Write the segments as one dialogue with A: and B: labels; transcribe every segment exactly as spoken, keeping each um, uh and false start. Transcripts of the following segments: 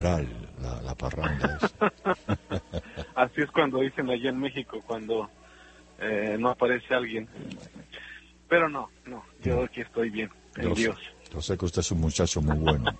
A: la, la parranda esa.
B: Así es cuando dicen allá en México, cuando eh, no aparece alguien. Pero no, no, yo
A: No.
B: aquí estoy bien, en
A: Yo sé,
B: Dios.
A: yo sé que usted es un muchacho muy bueno.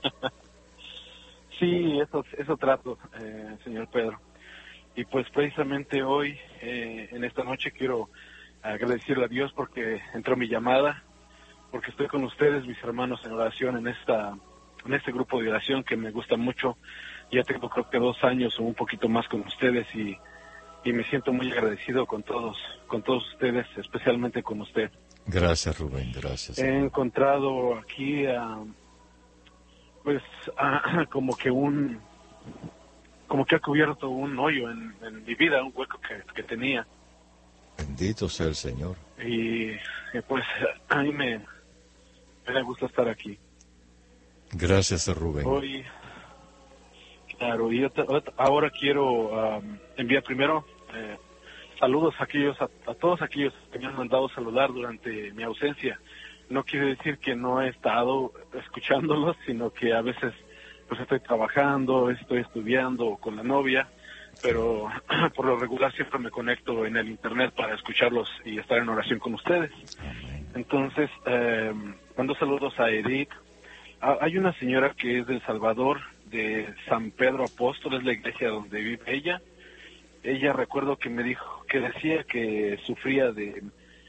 B: Sí, eso, eso trato, eh, señor Pedro. Y pues precisamente hoy, eh, en esta noche, quiero agradecerle a Dios porque entró mi llamada, porque estoy con ustedes, mis hermanos, en oración, en esta en este grupo de oración que me gusta mucho. Ya tengo creo que dos años o un poquito más con ustedes y, y me siento muy agradecido con todos, con todos ustedes, especialmente con usted.
A: Gracias, Rubén, gracias.
B: He
A: Hermano.
B: encontrado aquí, uh, pues, uh, como que un, como que ha cubierto un hoyo en, en mi vida, un hueco que, que tenía.
A: Bendito sea el Señor.
B: Y eh, pues a mí me, me gusta estar aquí.
A: Gracias, Rubén.
B: Hoy, claro, y yo te- ahora quiero um, enviar primero eh, saludos a aquellos, a, a todos aquellos que me han mandado saludar durante mi ausencia. No quiere decir que no he estado escuchándolos, sino que a veces pues estoy trabajando, estoy estudiando o con la novia, pero por lo regular siempre me conecto en el internet para escucharlos y estar en oración con ustedes.
A: Amén.
B: Entonces, eh, mando saludos a Edith. Ah, hay una señora que es del Salvador, de San Pedro Apóstol, es la iglesia donde vive ella. Ella recuerdo que me dijo, que decía que sufría de,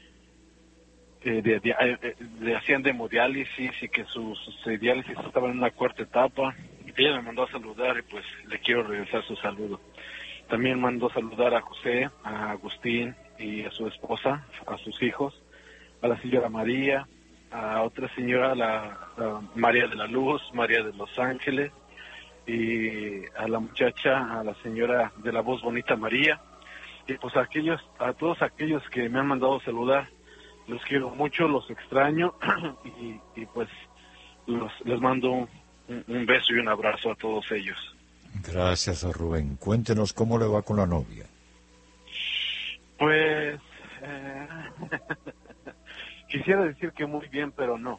B: eh, de, de, eh, le hacían hemodiálisis y que sus, sus diálisis estaban en una cuarta etapa. Ella me mandó a saludar y pues le quiero regresar su saludo. También mandó saludar a José, a Agustín y a su esposa, a sus hijos, a la señora María, a otra señora, la a María de la Luz, María de los Ángeles, y a la muchacha, a la señora de la voz bonita María, y pues a aquellos, a todos aquellos que me han mandado saludar, los quiero mucho, los extraño, y, y pues los, les mando un, un beso y un abrazo a todos ellos.
A: Gracias, Rubén. Cuéntenos cómo le va con la novia.
B: Pues eh, quisiera decir que muy bien, pero no.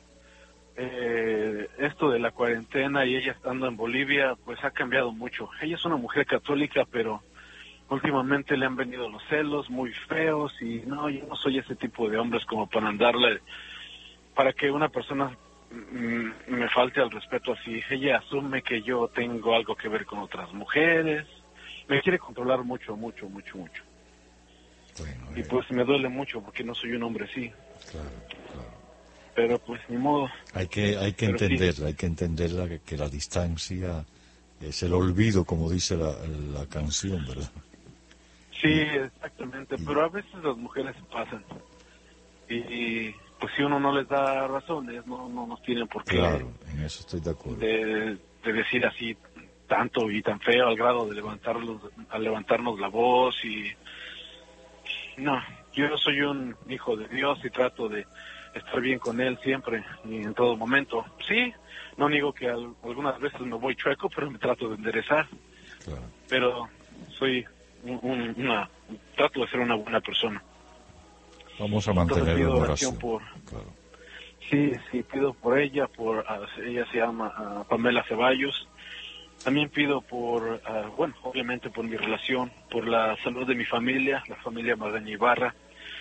B: Eh, esto de la cuarentena y ella estando en Bolivia, pues ha cambiado mucho. Ella es una mujer católica, pero últimamente le han venido los celos muy feos y no, yo no soy ese tipo de hombres como para andarle, para que una persona mm, me falte al respeto así. Ella asume que yo tengo algo que ver con otras mujeres, me quiere controlar mucho, mucho, mucho, mucho.
A: Bueno,
B: Y
A: eh,
B: pues me duele mucho porque no soy un hombre así,
A: claro, claro.
B: pero pues ni modo.
A: Hay que, hay que
B: Pero sí,
A: entenderla, hay que entenderla que, que la distancia es el olvido, como dice la, la canción, ¿verdad?
B: sí,
A: Y,
B: exactamente,
A: y-
B: pero a veces las mujeres se pasan. Y, y, pues si uno no les da razones, no, no nos tienen por qué
A: claro, en eso estoy de acuerdo.
B: de, de decir así tanto y tan feo al grado de levantarlos, a levantarnos la voz. Y no, yo soy un hijo de Dios y trato de estar bien con él siempre y en todo momento. Sí, no niego que al- algunas veces me voy chueco, pero me trato de enderezar.
A: Claro.
B: Pero soy un, un- una, trato de ser una buena persona.
A: Vamos a
B: Entonces
A: mantenerlo
B: pido
A: en
B: oración
A: oración.
B: por,
A: Claro.
B: sí, sí, pido por ella, por, ah, ella se llama ah, Pamela Ceballos. También pido por, ah, bueno, obviamente por mi relación, por la salud de mi familia, la familia Magaña Ibarra,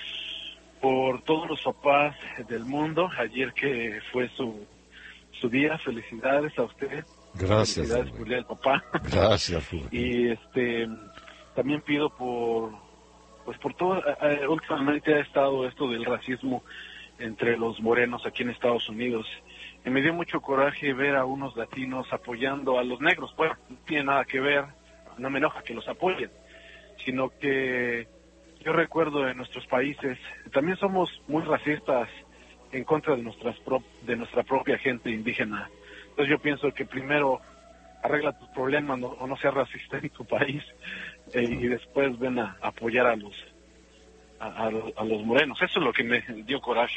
B: por todos los papás del mundo. Ayer que fue su, su día, felicidades a usted,
A: Gracias,
B: felicidades por el
A: Rubén.
B: día del papá.
A: Gracias, Rubén.
B: Y este, también pido por, pues por todo, eh, últimamente ha estado esto del racismo entre los morenos aquí en Estados Unidos. Y me dio mucho coraje ver a unos latinos apoyando a los negros. Bueno, no tiene nada que ver, no me enoja que los apoyen, sino que yo recuerdo en nuestros países, también somos muy racistas en contra de nuestras pro, de nuestra propia gente indígena. Entonces yo pienso que primero arregla tus problemas, no, o no seas racista en tu país, eh, y después ven a, a apoyar a los a, a, a los morenos. Eso es lo que me dio coraje.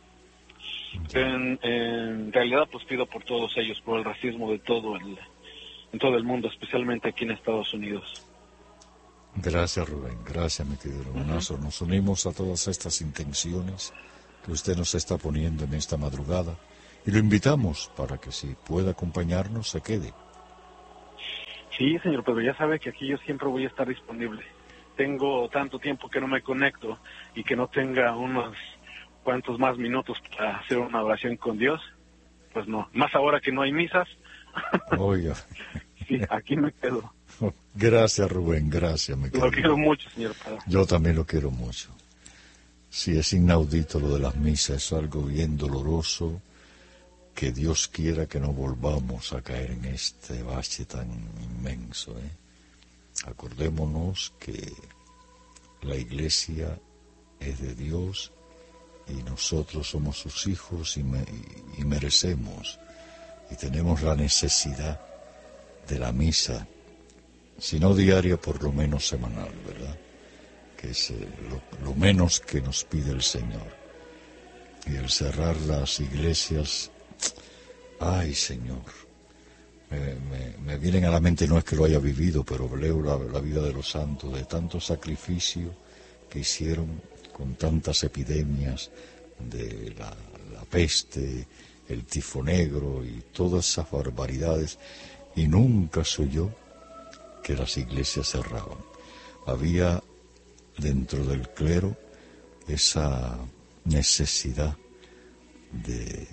B: En, en realidad pues pido por todos ellos, por el racismo de todo el en todo el mundo, especialmente aquí en Estados Unidos.
A: Gracias, Rubén. Gracias, mi querido hermanazo. Uh-huh. Nos unimos a todas estas intenciones que usted nos está poniendo en esta madrugada y lo invitamos para que si puede acompañarnos se quede.
B: Sí, señor Pedro, ya sabe que aquí yo siempre voy a estar disponible. Tengo tanto tiempo que no me conecto y que no tenga unos cuantos más minutos para hacer una oración con Dios. Pues no, más ahora que no hay misas.
A: Oiga.
B: Sí, aquí me quedo.
A: Gracias, Rubén, gracias, me quedo.
B: Lo quiero mucho, señor Pedro.
A: Yo también lo quiero mucho. Sí, es inaudito lo de las misas, es algo bien doloroso, que Dios quiera que no volvamos a caer en este bache tan inmenso, ¿eh? Acordémonos que la Iglesia es de Dios y nosotros somos sus hijos y, me, y, y merecemos y tenemos la necesidad de la misa, si no diaria, por lo menos semanal, ¿verdad? Que es eh, lo, lo menos que nos pide el Señor. Y el cerrar las iglesias, ay Señor, me, me, me vienen a la mente, no es que lo haya vivido, pero leo la, la vida de los santos, de tanto sacrificio que hicieron con tantas epidemias, de la, la peste, el tifo negro y todas esas barbaridades, y nunca se oyó que las iglesias cerraban. Había dentro del clero esa necesidad de,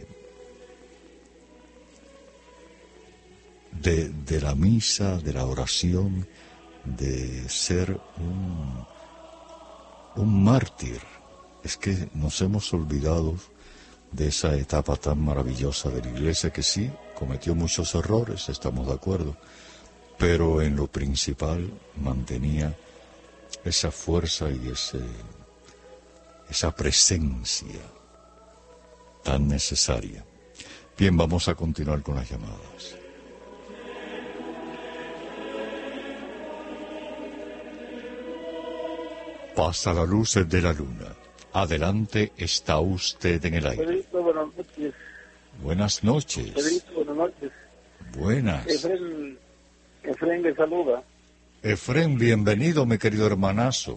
A: de, de la misa, de la oración, de ser un, un mártir. Es que nos hemos olvidado de esa etapa tan maravillosa de la Iglesia, que sí, cometió muchos errores, estamos de acuerdo, pero en lo principal mantenía esa fuerza y ese, esa presencia tan necesaria. Bien, vamos a continuar con las llamadas. Pasa la luz de la luna. Adelante, está usted en el aire.
C: Pedrito, buenas noches.
A: Buenas noches.
C: Pedrito, buenas noches.
A: Buenas.
C: Efren, Efren le saluda.
A: Efren, bienvenido, mi querido hermanazo.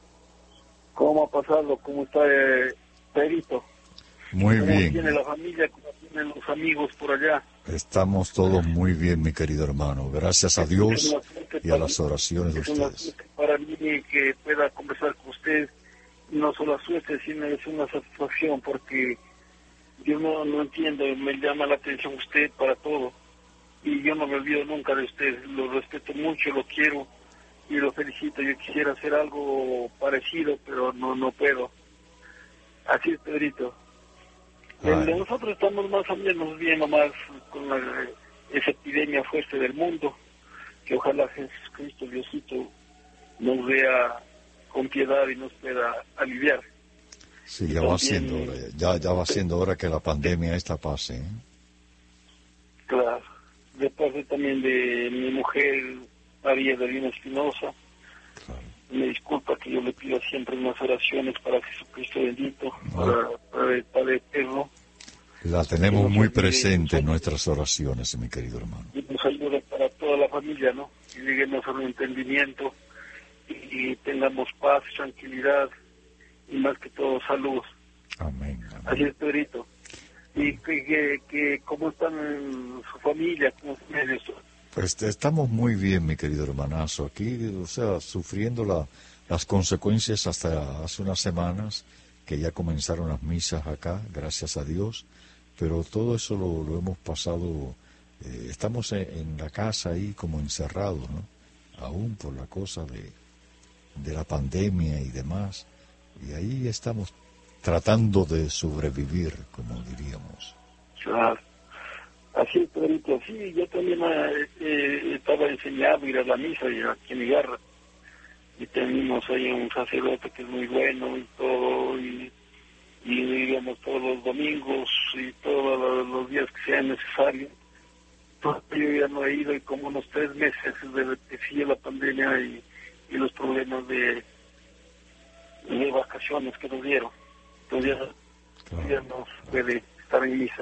C: ¿Cómo ha pasado? ¿Cómo está eh, Pedrito?
A: Muy
C: ¿Cómo
A: bien.
C: tiene la familia? ¿Cómo tienen los amigos por allá?
A: Estamos todos muy bien, mi querido hermano. Gracias a Dios y a las oraciones de
C: es una
A: ustedes.
C: suerte para mí que pueda conversar con usted. No solo suerte, sino es una satisfacción, porque yo no, no entiendo, me llama la atención usted para todo. Y yo no me olvido nunca de usted. Lo respeto mucho, lo quiero y lo felicito. Yo quisiera hacer algo parecido, pero no no puedo. Así es, Pedrito. El de nosotros estamos más o menos bien, nomás con la, esa epidemia fuerte del mundo, que ojalá Jesucristo, Diosito, nos vea con piedad y nos pueda aliviar.
A: Sí, ya va siendo hora, ya, ya va siendo hora que la pandemia esta pase, ¿eh?
C: Claro. De parte también de mi mujer, María Delina Espinosa.
A: Claro.
C: Me disculpa que yo le pido siempre unas oraciones para Jesucristo bendito, no. para, para el Padre Eterno.
A: La tenemos no muy presente en nuestras oraciones, mi querido hermano.
C: Y nos ayude para toda la familia, ¿no? Y lleguemos a un entendimiento y, y tengamos paz, tranquilidad y más que todo salud.
A: Amén. Amén.
C: Así es, Pedrito. ¿Y que, que, que, cómo están en su familia? ¿Cómo están eso?
A: Pues estamos muy bien, mi querido hermanazo. Aquí, o sea, sufriendo la, las consecuencias hasta hace unas semanas que ya comenzaron las misas acá, gracias a Dios. Pero todo eso lo, lo hemos pasado, eh, estamos en, en la casa ahí como encerrados, ¿no? Aún por la cosa de, de la pandemia y demás. Y ahí estamos tratando de sobrevivir, como diríamos.
C: Claro. Así es, Pedrito. Sí, yo también eh, eh, estaba enseñado a ir a la misa y aquí en Igarra. Y tenemos ahí un sacerdote que es muy bueno y todo, y, y íbamos todos los domingos y todos los días que sea necesario. Entonces, yo ya no he ido y como unos tres meses desde que sigue la pandemia y, y los problemas de, de vacaciones que nos dieron. Entonces ya, claro, ya no se puede estar en misa.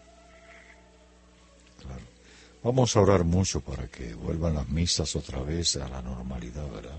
A: Claro. Vamos a orar mucho para que vuelvan las misas otra vez a la normalidad, ¿verdad?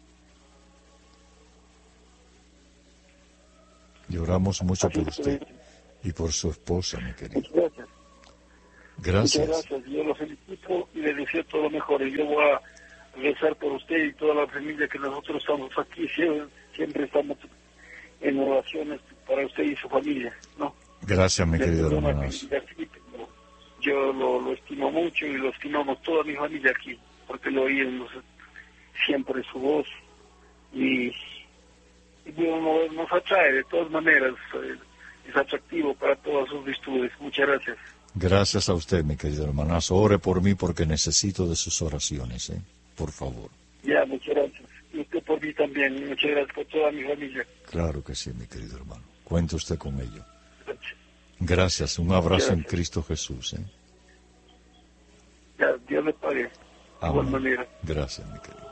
A: Y oramos mucho por usted y por su esposa, mi querido.
C: Muchas gracias.
A: Gracias.
C: Muchas gracias. Yo lo felicito tiempo y le deseo todo lo mejor. Y yo voy a rezar por usted y toda la familia que nosotros estamos aquí, siempre, siempre estamos en oraciones para usted y su familia, ¿no?
A: Gracias, mi querido hermano.
C: Yo lo, lo estimo mucho y lo estimamos toda mi familia aquí, porque lo oímos siempre su voz y, y bueno, nos atrae de todas maneras, eh, es atractivo para todas sus virtudes. Muchas gracias.
A: Gracias a usted, mi querido hermanazo. Ore por mí porque necesito de sus oraciones, ¿eh? Por favor.
C: Ya, muchas gracias. Y usted por mí también. Muchas gracias por toda mi familia.
A: Claro que sí, mi querido hermano. Cuente usted con ello.
C: Gracias.
A: Gracias. Un abrazo en Cristo Jesús, ¿eh?
C: Ya, Dios le pague. De igual
A: Amén.
C: manera.
A: Gracias, mi querido.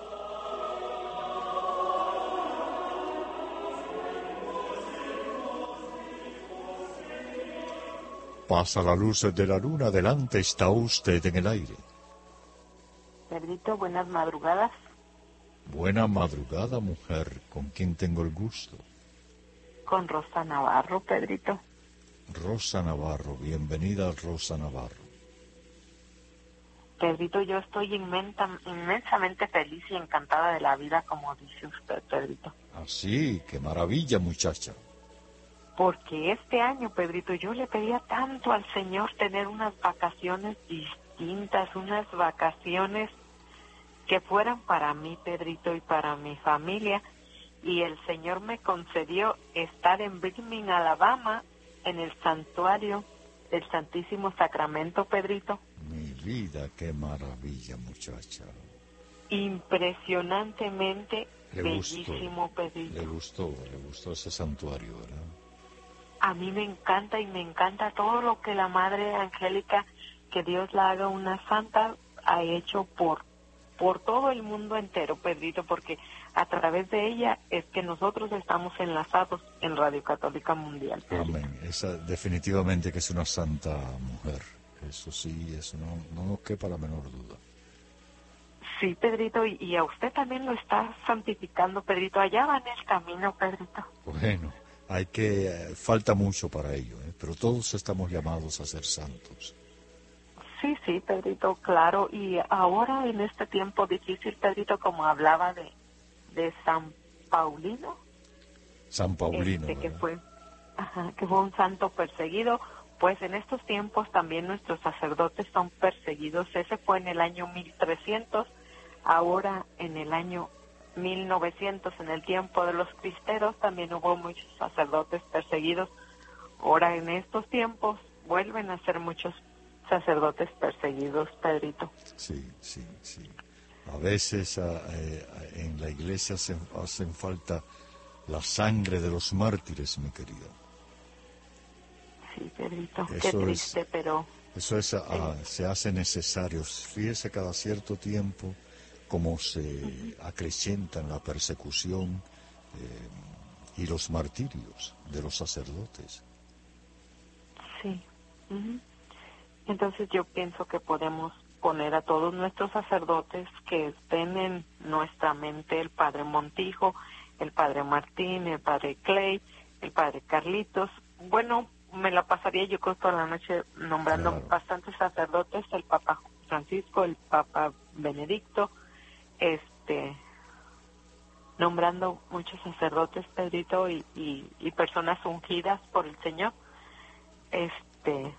A: Pasa la luz de la luna, adelante está usted en el aire.
D: Pedrito, buenas madrugadas.
A: Buena madrugada, mujer, ¿con quién tengo el gusto?
D: Con Rosa Navarro, Pedrito.
A: Rosa Navarro, bienvenida Rosa Navarro.
D: Pedrito, yo estoy inmensa, inmensamente feliz y encantada de la vida, como dice usted, Pedrito.
A: Así, qué maravilla, muchacha.
D: Porque este año, Pedrito, yo le pedía tanto al Señor tener unas vacaciones distintas, unas vacaciones que fueran para mí, Pedrito, y para mi familia. Y el Señor me concedió estar en Birmingham, Alabama, en el santuario del Santísimo Sacramento, Pedrito.
A: Mi vida, qué maravilla, muchacha.
D: Impresionantemente
A: Le
D: bellísimo,
A: gustó,
D: Pedrito.
A: le gustó, le gustó ese santuario, ¿verdad?
D: A mí me encanta y me encanta todo lo que la Madre Angélica, que Dios la haga una santa, ha hecho por por todo el mundo entero, Pedrito, porque a través de ella es que nosotros estamos enlazados en Radio Católica Mundial, Pedrito.
A: Amén. Esa definitivamente que es una santa mujer. Eso sí, eso no, no nos quepa la menor duda.
D: Sí, Pedrito, y, y a usted también lo está santificando, Pedrito. Allá va en el camino, Pedrito.
A: Bueno, hay que, eh, falta mucho para ello, ¿eh? Pero todos estamos llamados a ser santos.
D: Sí, sí, Pedrito, claro. Y ahora en este tiempo difícil, Pedrito, como hablaba de, de San Paulino.
A: San Paulino,
D: este, que
A: ¿verdad?
D: fue, ajá, que fue un santo perseguido. Pues en estos tiempos también nuestros sacerdotes son perseguidos. Ese fue en el año mil trescientos, ahora en el año mil novecientos, en el tiempo de los cristeros, también hubo muchos sacerdotes perseguidos. Ahora en estos tiempos vuelven a ser muchos sacerdotes perseguidos, Pedrito.
A: Sí, sí, sí. A veces a, eh, en la iglesia hacen, hacen falta la sangre de los mártires, mi querido.
D: Sí, Pedrito,
A: Eso
D: qué
A: es-
D: triste, pero
A: Eso es, ah, se hace necesario. Fíjese cada cierto tiempo cómo se acrecentan la persecución eh, y los martirios de los sacerdotes.
D: sí. Ujú. Entonces yo pienso que podemos poner a todos nuestros sacerdotes que estén en nuestra mente, el Padre Montijo, el Padre Martín, el Padre Clay, el Padre Carlitos. Bueno, me la pasaría yo creo toda la noche nombrando
A: Claro.
D: bastantes sacerdotes, el Papa Francisco, el Papa Benedicto, este, nombrando muchos sacerdotes, Pedrito, y, y, y personas ungidas por el Señor. Este,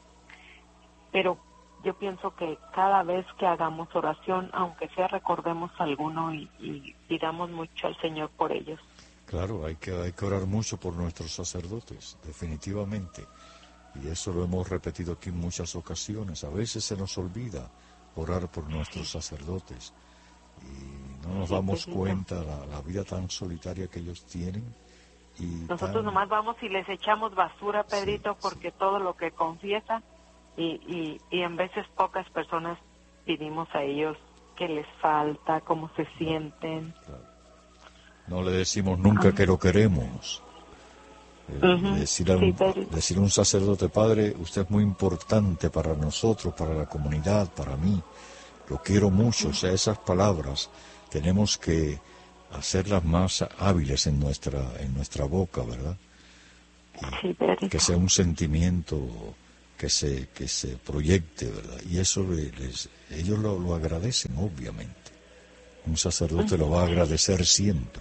D: pero yo pienso que cada vez que hagamos oración, aunque sea recordemos a alguno y, y pidamos mucho al Señor por ellos.
A: Claro, hay que, hay que orar mucho por nuestros sacerdotes, definitivamente. Y eso lo hemos repetido aquí en muchas ocasiones. A veces se nos olvida orar por nuestros sacerdotes. Y no nos
D: Sí,
A: damos
D: Pedrito.
A: cuenta la, la vida tan solitaria que ellos tienen. Y
D: Nosotros
A: tan-
D: nomás vamos y les echamos basura, Pedrito,
A: Sí,
D: porque
A: sí.
D: todo lo que confiesan y, y, y en veces pocas personas pedimos a ellos qué les falta, cómo se sienten.
A: Claro. No le decimos nunca que lo queremos. Eh,
D: Ujú,
A: decir, a un,
D: sí, Pedrito.
A: decir a un sacerdote, padre, usted es muy importante para nosotros, para la comunidad, para mí. Lo quiero mucho. O sea, esas palabras tenemos que hacerlas más hábiles en nuestra, en nuestra boca, ¿verdad?
D: Sí, Pedrito.
A: Que sea un sentimiento que se que se proyecte, ¿verdad? Y eso le- les, ellos lo, lo agradecen, obviamente. Un sacerdote lo va a agradecer siempre.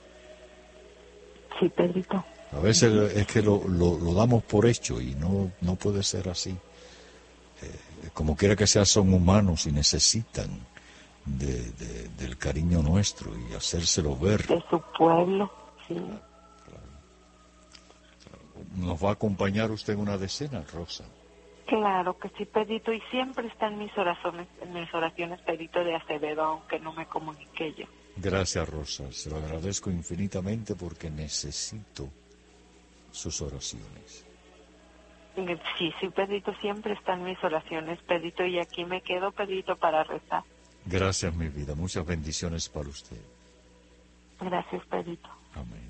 D: Sí, Pedrito.
A: A veces es que lo, lo, lo damos por hecho y no, no puede ser así. Eh, como quiera que sea, son humanos y necesitan de, de- del cariño nuestro y hacérselo ver.
D: De su pueblo, sí.
A: ¿Nos va a acompañar usted en una decena, Rosa?
D: Claro que sí, Pedrito, y siempre está en mis oraciones, en mis oraciones, Pedrito de Acevedo, aunque no me comunique yo.
A: Gracias, Rosa. Se lo agradezco infinitamente porque necesito sus oraciones.
D: Sí, sí, Pedrito, siempre está en mis oraciones, Pedrito, y aquí me quedo, Pedrito, para rezar.
A: Gracias, mi vida. Muchas bendiciones para usted.
D: Gracias, Pedrito.
A: Amén.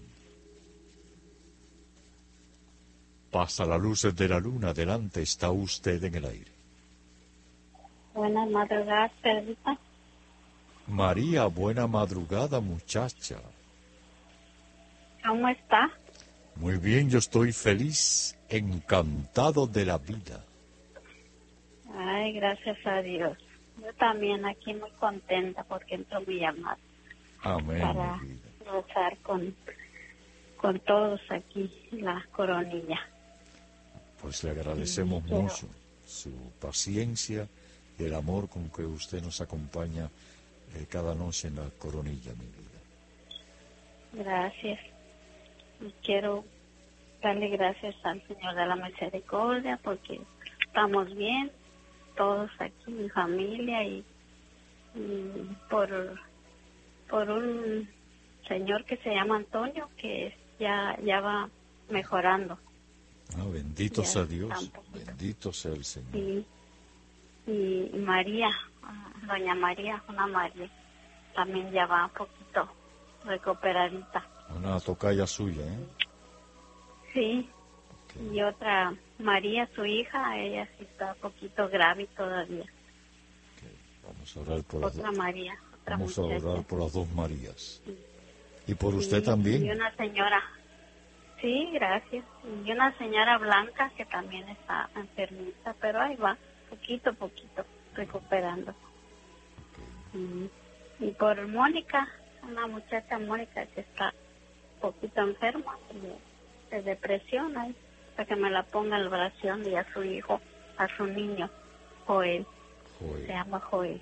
A: Pasa la luz de la luna. Adelante, está usted en el aire.
E: Buenas madrugadas, Pedrito.
A: María, buena madrugada, muchacha.
E: ¿Cómo está?
A: Muy bien, yo estoy feliz, encantado de la vida.
E: Ay, gracias a Dios. Yo también aquí muy contenta porque entró mi llamada
A: Amén,
E: para
A: mi vida.
E: gozar con, con todos aquí la coronilla.
A: Pues le agradecemos
E: Sí, pero-
A: mucho su paciencia y el amor con que usted nos acompaña eh, cada noche en la coronilla, mi vida.
E: Gracias. Y quiero darle gracias al Señor de la Misericordia porque estamos bien, todos aquí, mi familia, y, y por, por un señor que se llama Antonio, que ya, ya va mejorando.
A: Ah, bendito
E: Ya
A: sea
E: está
A: Dios,
E: un poquito.
A: bendito sea el Señor.
E: Y, y María, ah, doña María, una María, también ya va un poquito recuperadita.
A: Una tocaya suya, ¿eh?
E: Sí,
A: Ok.
E: y otra María, su hija, ella sí está un poquito grave todavía.
A: Vamos a orar por las,
E: Otra
A: do-
E: María, otra
A: vamos a
E: muchacha.
A: orar por las dos Marías.
E: Sí.
A: Y por usted
E: Sí, Y
A: también.
E: una señora, sí, gracias. Y una señora Blanca que también está enfermita, pero ahí va, poquito a poquito, recuperando. Y, y por Mónica, una muchacha Mónica que está un poquito enferma de, de depresión, ahí, para que me la ponga en la oración, y a su hijo, a su niño, Joel,
A: Joel.
E: se llama Joel.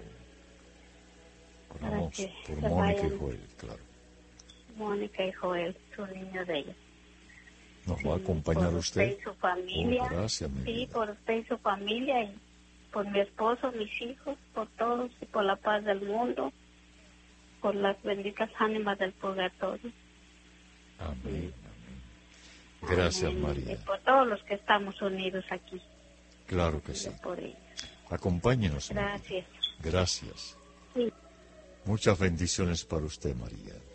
E: Para
A: Oramos
E: que
A: por
E: se
A: Mónica y
E: vayan.
A: Joel, claro.
E: Mónica y Joel, su niño de ella.
A: ¿Nos va a
E: Sí,
A: acompañar
E: por
A: usted?
E: y su familia.
A: Oh, gracias, mi
E: Sí,
A: vida.
E: por usted y su familia, y por mi esposo, mis hijos, por todos, y por la paz del mundo, por las benditas ánimas del purgatorio.
A: Amén, amén. Gracias,
E: Amén.
A: María.
E: Y por todos los que estamos unidos aquí.
A: Claro que
E: Pido
A: sí.
E: por ellos.
A: Acompáñenos, mi vida.
E: Gracias.
A: Gracias.
E: Sí.
A: Muchas bendiciones para usted, María.